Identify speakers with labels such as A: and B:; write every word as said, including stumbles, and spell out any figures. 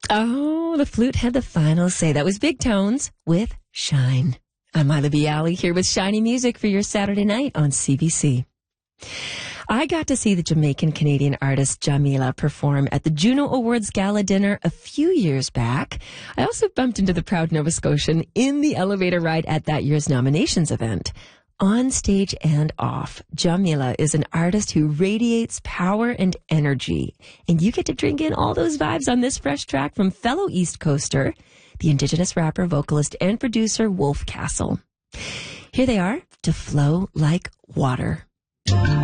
A: Oh, the flute had the final say. That was Big Tones with Shine. I'm Mila Bialy here with Shiny Music for your Saturday night on C B C. I got to see the Jamaican-Canadian artist Jamila perform at the Juno Awards Gala dinner a few years back. I also bumped into the proud Nova Scotian in the elevator ride at that year's nominations event. On stage and off, Jamila is an artist who radiates power and energy. And you get to drink in all those vibes on this fresh track from fellow East Coaster, the Indigenous rapper, vocalist, and producer Wolf Castle. Here they are, To Flow Like Water.